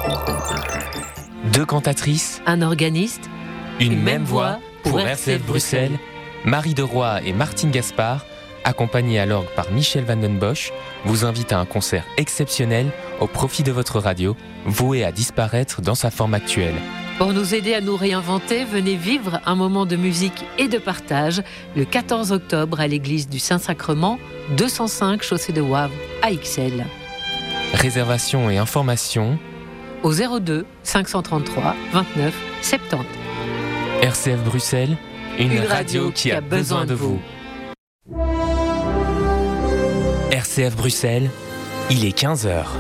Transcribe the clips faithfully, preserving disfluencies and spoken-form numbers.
Deux cantatrices, un organiste, une, une même voix pour R C F Bruxelles, Marie Deroy et Martine Gaspard, accompagnés à l'orgue par Michel Van Den Bosch, vous invitent à un concert exceptionnel au profit de votre radio, voué à disparaître dans sa forme actuelle. Pour nous aider à nous réinventer, venez vivre un moment de musique et de partage le quatorze octobre à l'église du Saint-Sacrement, deux cent cinq chaussée de Wavre à Ixelles. Réservation et informations au zéro deux cinq cent trente-trois vingt-neuf soixante-dix. R C F Bruxelles, une, une radio, radio qui a besoin de vous. R C F Bruxelles, il est quinze heures.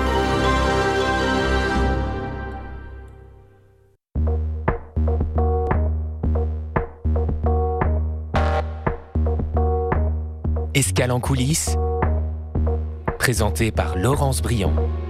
Escale en coulisses, présenté par Laurence Briand.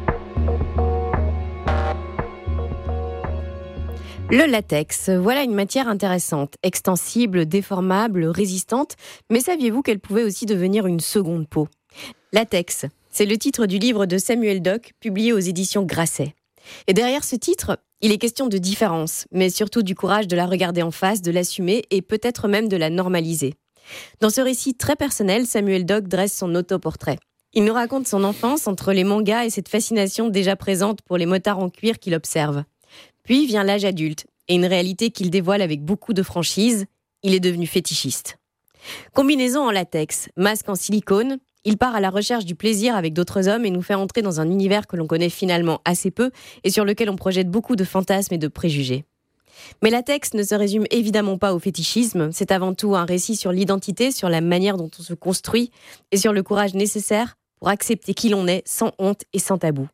Le latex, voilà une matière intéressante, extensible, déformable, résistante, mais saviez-vous qu'elle pouvait aussi devenir une seconde peau ? Latex, c'est le titre du livre de Samuel Dock, publié aux éditions Grasset. Et derrière ce titre, il est question de différence, mais surtout du courage de la regarder en face, de l'assumer et peut-être même de la normaliser. Dans ce récit très personnel, Samuel Dock dresse son autoportrait. Il nous raconte son enfance entre les mangas et cette fascination déjà présente pour les motards en cuir qu'il observe. Puis vient l'âge adulte et une réalité qu'il dévoile avec beaucoup de franchise, il est devenu fétichiste. Combinaison en latex, masque en silicone, il part à la recherche du plaisir avec d'autres hommes et nous fait entrer dans un univers que l'on connaît finalement assez peu et sur lequel on projette beaucoup de fantasmes et de préjugés. Mais latex ne se résume évidemment pas au fétichisme, c'est avant tout un récit sur l'identité, sur la manière dont on se construit et sur le courage nécessaire pour accepter qui l'on est sans honte et sans tabou.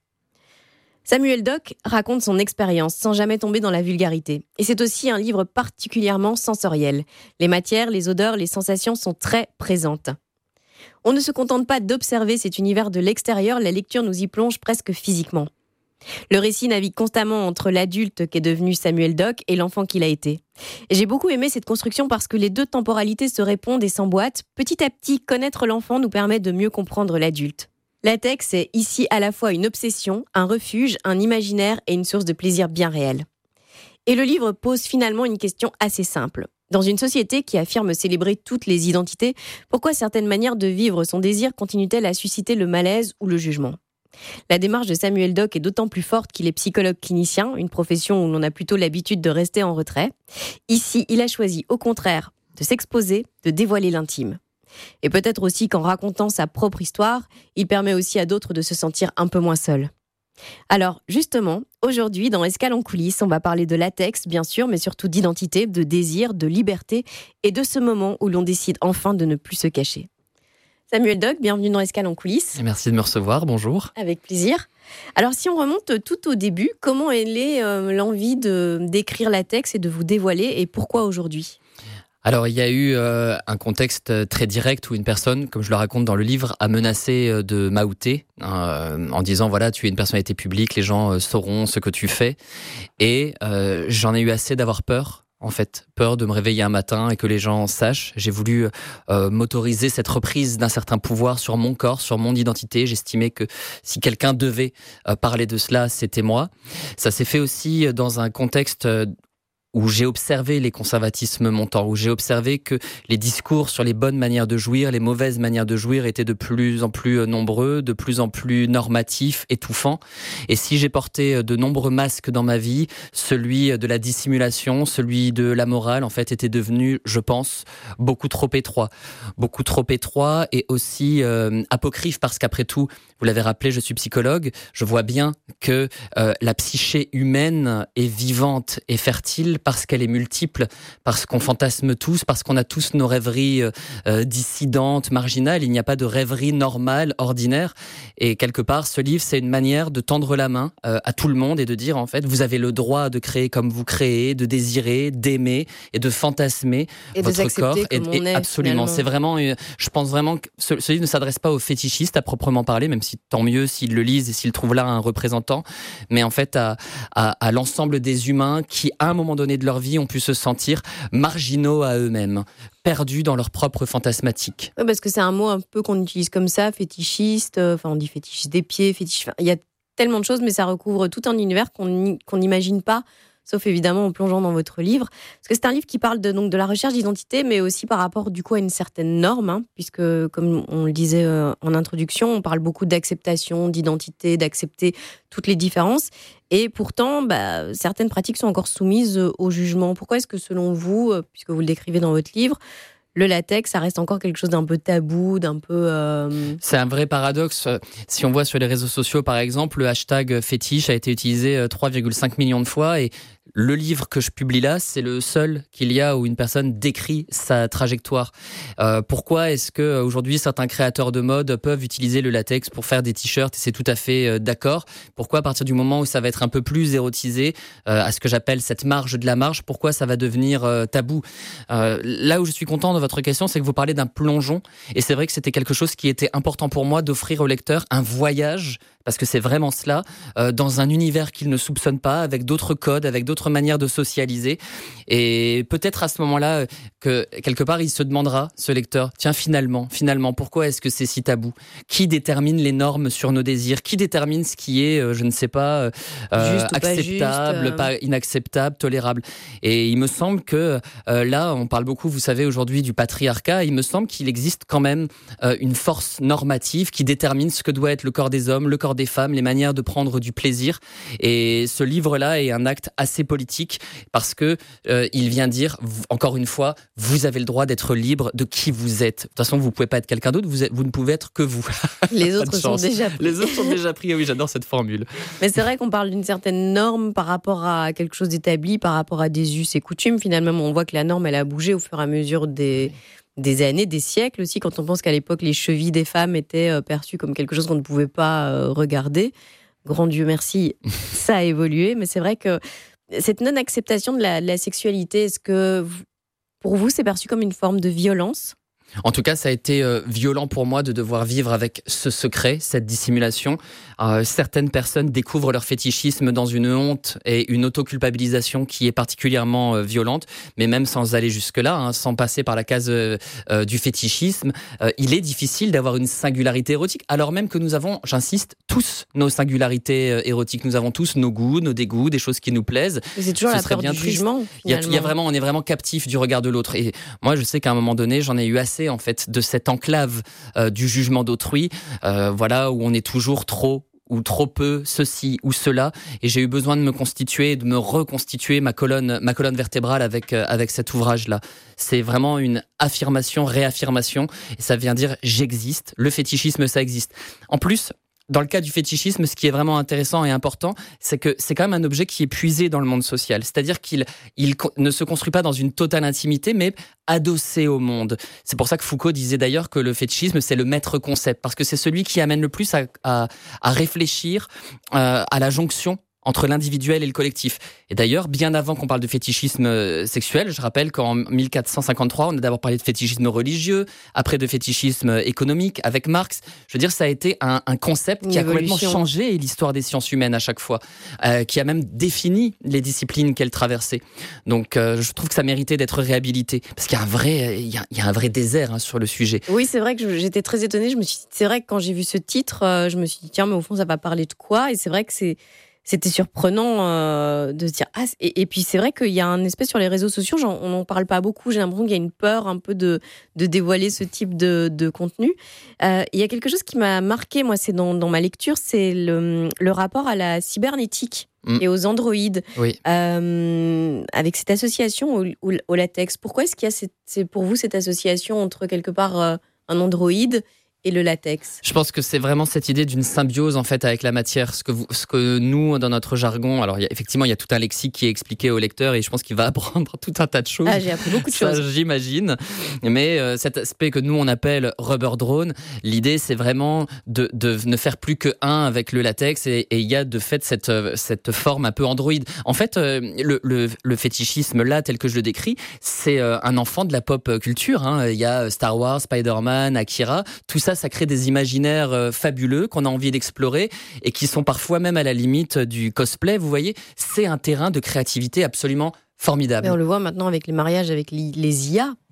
Samuel Dock raconte son expérience sans jamais tomber dans la vulgarité. Et c'est aussi un livre particulièrement sensoriel. Les matières, les odeurs, les sensations sont très présentes. On ne se contente pas d'observer cet univers de l'extérieur, la lecture nous y plonge presque physiquement. Le récit navigue constamment entre l'adulte qu'est devenu Samuel Dock et l'enfant qu'il a été. Et j'ai beaucoup aimé cette construction parce que les deux temporalités se répondent et s'emboîtent. Petit à petit, connaître l'enfant nous permet de mieux comprendre l'adulte. Latex est ici à la fois une obsession, un refuge, un imaginaire et une source de plaisir bien réelle. Et le livre pose finalement une question assez simple. Dans une société qui affirme célébrer toutes les identités, pourquoi certaines manières de vivre son désir continuent-elles à susciter le malaise ou le jugement ? La démarche de Samuel Dock est d'autant plus forte qu'il est psychologue clinicien, une profession où l'on a plutôt l'habitude de rester en retrait. Ici, il a choisi au contraire de s'exposer, de dévoiler l'intime. Et peut-être aussi qu'en racontant sa propre histoire, il permet aussi à d'autres de se sentir un peu moins seuls. Alors, justement, aujourd'hui, dans Escale en coulisses, on va parler de latex, bien sûr, mais surtout d'identité, de désir, de liberté et de ce moment où l'on décide enfin de ne plus se cacher. Samuel Dock, bienvenue dans Escale en coulisses. Merci de me recevoir, bonjour. Avec plaisir. Alors, si on remonte tout au début, comment est née euh, l'envie de, d'écrire latex et de vous dévoiler et pourquoi aujourd'hui ? Alors, il y a eu euh, un contexte très direct où une personne, comme je le raconte dans le livre, a menacé de m'outer euh, en disant, voilà, tu es une personnalité publique, les gens euh, sauront ce que tu fais. Et euh, j'en ai eu assez d'avoir peur, en fait. Peur de me réveiller un matin et que les gens sachent. J'ai voulu euh, m'autoriser cette reprise d'un certain pouvoir sur mon corps, sur mon identité. J'estimais que si quelqu'un devait euh, parler de cela, c'était moi. Ça s'est fait aussi dans un contexte euh, où j'ai observé les conservatismes montants, où j'ai observé que les discours sur les bonnes manières de jouir, les mauvaises manières de jouir étaient de plus en plus nombreux, de plus en plus normatifs, étouffants. Et si j'ai porté de nombreux masques dans ma vie, celui de la dissimulation, celui de la morale, en fait, était devenu, je pense, beaucoup trop étroit. Beaucoup trop étroit et aussi euh, apocryphe, parce qu'après tout, vous l'avez rappelé, je suis psychologue, je vois bien que euh, la psyché humaine est vivante et fertile parce qu'elle est multiple, parce qu'on fantasme tous, parce qu'on a tous nos rêveries euh, dissidentes, marginales. Il n'y a pas de rêverie normale, ordinaire. Et quelque part, ce livre, c'est une manière de tendre la main euh, à tout le monde et de dire, en fait, vous avez le droit de créer comme vous créez, de désirer, d'aimer et de fantasmer et votre de corps. Et, comme on et est, absolument. Finalement. C'est vraiment, euh, je pense vraiment que ce, ce livre ne s'adresse pas aux fétichistes à proprement parler, même si tant mieux s'ils le lisent et s'ils trouvent là un représentant, mais en fait à, à, à l'ensemble des humains qui, à un moment donné de leur vie, ont pu se sentir marginaux à eux-mêmes, perdus dans leur propre fantasmatique. Oui, parce que c'est un mot un peu qu'on utilise comme ça, fétichiste, enfin on dit fétichiste des pieds, fétiche... Enfin, il y a tellement de choses, mais ça recouvre tout un univers qu'on qu'on n'imagine pas, sauf évidemment en plongeant dans votre livre. Parce que c'est un livre qui parle de, donc, de la recherche d'identité, mais aussi par rapport du coup à une certaine norme, hein, puisque comme on le disait euh, en introduction, on parle beaucoup d'acceptation, d'identité, d'accepter toutes les différences. Et pourtant, bah, certaines pratiques sont encore soumises au jugement. Pourquoi est-ce que selon vous, puisque vous le décrivez dans votre livre, le latex, ça reste encore quelque chose d'un peu tabou, d'un peu... Euh... C'est un vrai paradoxe. Si on voit sur les réseaux sociaux, par exemple, le hashtag fétiche a été utilisé trois virgule cinq millions de fois et le livre que je publie là, c'est le seul qu'il y a où une personne décrit sa trajectoire. Euh, pourquoi est-ce que aujourd'hui certains créateurs de mode peuvent utiliser le latex pour faire des t-shirts et c'est tout à fait euh, d'accord. Pourquoi à partir du moment où ça va être un peu plus érotisé, euh, à ce que j'appelle cette marge de la marge, pourquoi ça va devenir euh, tabou? euh, Là où je suis content de votre question, c'est que vous parlez d'un plongeon et c'est vrai que c'était quelque chose qui était important pour moi d'offrir au lecteur un voyage, parce que c'est vraiment cela, euh, dans un univers qu'il ne soupçonne pas, avec d'autres codes, avec d'autres manières de socialiser. Et peut-être à ce moment-là, que quelque part, il se demandera, ce lecteur, tiens, finalement, finalement, pourquoi est-ce que c'est si tabou? Qui détermine les normes sur nos désirs? Qui détermine ce qui est, euh, je ne sais pas, euh, Juste ou pas acceptable, juste, euh... pas inacceptable, tolérable? Et il me semble que euh, là, on parle beaucoup, vous savez, aujourd'hui du patriarcat, il me semble qu'il existe quand même euh, une force normative qui détermine ce que doit être le corps des hommes, le corps des femmes, les manières de prendre du plaisir. Et ce livre-là est un acte assez politique parce que euh, il vient dire, encore une fois, vous avez le droit d'être libre de qui vous êtes. De toute façon, vous pouvez pas être quelqu'un d'autre, vous, êtes, vous ne pouvez être que vous. Les autres sont déjà pris. Les autres sont déjà pris, oui, j'adore cette formule. Mais c'est vrai qu'on parle d'une certaine norme par rapport à quelque chose d'établi, par rapport à des us et coutumes. Finalement, on voit que la norme, elle a bougé au fur et à mesure des... des années, des siècles aussi, quand on pense qu'à l'époque, les chevilles des femmes étaient perçues comme quelque chose qu'on ne pouvait pas regarder. Grand Dieu merci, ça a évolué, mais c'est vrai que cette non-acceptation de la, de la sexualité, est-ce que pour vous, c'est perçu comme une forme de violence ? En tout cas, ça a été euh, violent pour moi de devoir vivre avec ce secret, cette dissimulation. Euh, certaines personnes découvrent leur fétichisme dans une honte et une autoculpabilisation qui est particulièrement euh, violente, mais même sans aller jusque-là, hein, sans passer par la case euh, euh, du fétichisme, euh, il est difficile d'avoir une singularité érotique, alors même que nous avons, j'insiste, tous nos singularités euh, érotiques. Nous avons tous nos goûts, nos dégoûts, des choses qui nous plaisent. Mais c'est toujours Ce la serait peur bien du triste. jugement, il y, a, il y a vraiment, on est vraiment captif du regard de l'autre. Et moi, je sais qu'à un moment donné, j'en ai eu assez en fait de cette enclave euh, du jugement d'autrui, euh, voilà, où on est toujours trop ou trop peu, ceci ou cela, et j'ai eu besoin de me constituer, de me reconstituer ma colonne, ma colonne vertébrale avec euh, avec cet ouvrage-là. C'est vraiment une affirmation, réaffirmation, et ça vient dire j'existe. Le fétichisme, ça existe. En plus, dans le cas du fétichisme, ce qui est vraiment intéressant et important, c'est que c'est quand même un objet qui est puisé dans le monde social. C'est-à-dire qu'il il ne se construit pas dans une totale intimité, mais adossé au monde. C'est pour ça que Foucault disait d'ailleurs que le fétichisme, c'est le maître concept, parce que c'est celui qui amène le plus à, à, à réfléchir euh, à la jonction entre l'individuel et le collectif. Et d'ailleurs, bien avant qu'on parle de fétichisme sexuel, je rappelle qu'en mille quatre cent cinquante-trois, on a d'abord parlé de fétichisme religieux, après de fétichisme économique avec Marx. Je veux dire, ça a été un, un concept qui a complètement changé l'histoire des sciences humaines à chaque fois, euh, qui a même défini les disciplines qu'elles traversaient. Donc, euh, je trouve que ça méritait d'être réhabilité, parce qu'il y a un vrai, il y a, il y a un vrai désert hein, sur le sujet. Oui, c'est vrai que j'étais très étonnée. Je me suis dit, c'est vrai que quand j'ai vu ce titre, euh, je me suis dit, tiens, mais au fond, ça va parler de quoi ? Et c'est vrai que c'est C'était surprenant euh, de se dire ah et, et puis c'est vrai qu'il y a un espèce sur les réseaux sociaux, genre, on n'en parle pas beaucoup. J'ai l'impression qu'il y a une peur un peu de de dévoiler ce type de, de contenu. Euh, il y a quelque chose qui m'a marqué, moi, c'est dans dans ma lecture, c'est le le rapport à la cybernétique mmh. et aux androïdes. Oui. Euh, avec cette association au, au, au latex. Pourquoi est-ce qu'il y a cette, c'est pour vous cette association entre quelque part euh, un androïde et le latex? Je pense que c'est vraiment cette idée d'une symbiose en fait avec la matière. Ce que, vous, ce que nous, dans notre jargon, alors il y a, effectivement, il y a tout un lexique qui est expliqué au lecteur et je pense qu'il va apprendre tout un tas de choses. Ah, j'ai appris beaucoup de Ça, choses. J'imagine. Mais euh, cet aspect que nous, on appelle rubber drone, l'idée, c'est vraiment de, de ne faire plus que un avec le latex et il y a de fait cette, cette forme un peu androïde. En fait, euh, le, le, le fétichisme là, tel que je le décris, c'est euh, un enfant de la pop culture. Hein. Il y a Star Wars, Spider-Man, Akira, tout ça, ça crée des imaginaires euh, fabuleux qu'on a envie d'explorer et qui sont parfois même à la limite du cosplay. Vous voyez, c'est un terrain de créativité absolument formidable. Mais on le voit maintenant avec les mariages, avec les, les I A.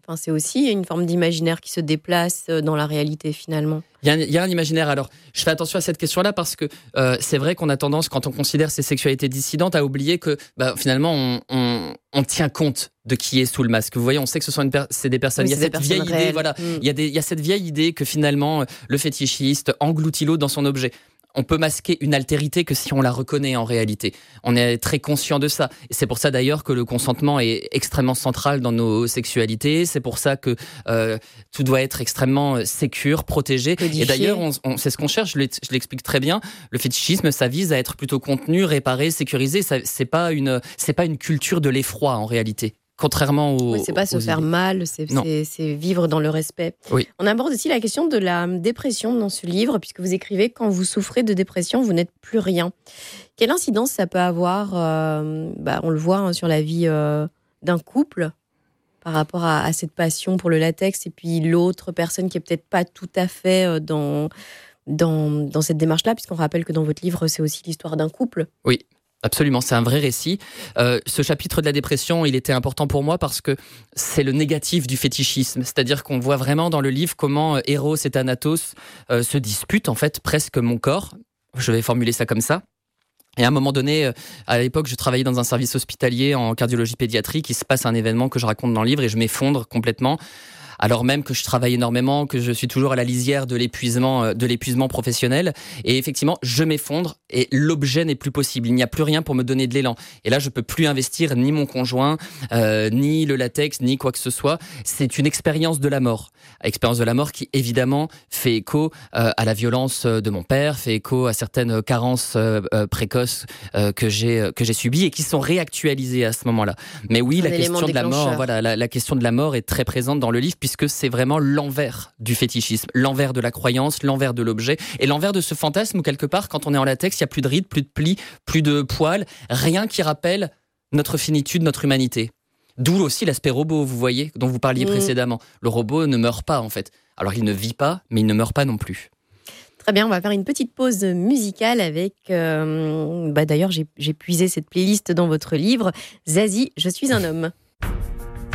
Enfin, c'est aussi une forme d'imaginaire qui se déplace dans la réalité finalement. Il y, a un, il y a un imaginaire. Alors, je fais attention à cette question-là parce que euh, c'est vrai qu'on a tendance, quand on considère ces sexualités dissidentes, à oublier que bah, finalement, on, on, on tient compte de qui est sous le masque. Vous voyez, on sait que ce sont une per- c'est des personnes. Oui, il y a cette vieille réelles. idée, voilà. Mm. Il y a des, il y a cette vieille idée que finalement, le fétichiste engloutit l'autre dans son objet. On peut masquer une altérité que si on la reconnaît en réalité. On est très conscient de ça. Et c'est pour ça d'ailleurs que le consentement est extrêmement central dans nos sexualités. C'est pour ça que euh, tout doit être extrêmement sécure, protégé. Codifié. Et d'ailleurs, on, on, c'est ce qu'on cherche. Je l'explique très bien. Le fétichisme, ça vise à être plutôt contenu, réparé, sécurisé. Ça, c'est pas une, c'est pas une culture de l'effroi en réalité. Contrairement aux. Oui, c'est pas se aux faire idées. mal, c'est, c'est, c'est vivre dans le respect. Oui. On aborde aussi la question de la dépression dans ce livre, puisque vous écrivez « Quand vous souffrez de dépression, vous n'êtes plus rien ». Quelle incidence ça peut avoir euh, bah, on le voit hein, sur la vie euh, d'un couple par rapport à, à cette passion pour le latex, et puis l'autre personne qui est peut-être pas tout à fait dans, dans, dans cette démarche-là, puisqu'on rappelle que dans votre livre, c'est aussi l'histoire d'un couple. Oui. Absolument, c'est un vrai récit. Euh, ce chapitre de la dépression, il était important pour moi parce que c'est le négatif du fétichisme. C'est-à-dire qu'on voit vraiment dans le livre comment euh, Eros et Thanatos euh, se disputent en fait presque mon corps. Je vais formuler ça comme ça. Et à un moment donné, euh, à l'époque, je travaillais dans un service hospitalier en cardiologie pédiatrique. Il se passe un événement que je raconte dans le livre et je m'effondre complètement. Alors même que je travaille énormément, que je suis toujours à la lisière de l'épuisement, de l'épuisement professionnel. Et effectivement, je m'effondre et l'objet n'est plus possible. Il n'y a plus rien pour me donner de l'élan. Et là, je peux plus investir ni mon conjoint, euh, ni le latex, ni quoi que ce soit. C'est une expérience de la mort. Expérience de la mort qui, évidemment, fait écho euh, à la violence de mon père, fait écho à certaines carences euh, précoces euh, que j'ai, que j'ai subies et qui sont réactualisées à ce moment-là. Mais oui, Un la question de la mort, voilà, la, la question de la mort est très présente dans le livre, puisque c'est vraiment l'envers du fétichisme, l'envers de la croyance, l'envers de l'objet, et l'envers de ce fantasme où quelque part, quand on est en latex, il n'y a plus de rides, plus de plis, plus de poils, rien qui rappelle notre finitude, notre humanité. D'où aussi l'aspect robot, vous voyez, dont vous parliez mmh. précédemment. Le robot ne meurt pas, en fait. Alors, il ne vit pas, mais il ne meurt pas non plus. Très bien, on va faire une petite pause musicale avec... Euh, bah d'ailleurs, j'ai, j'ai puisé cette playlist dans votre livre. Zazie, je suis un homme.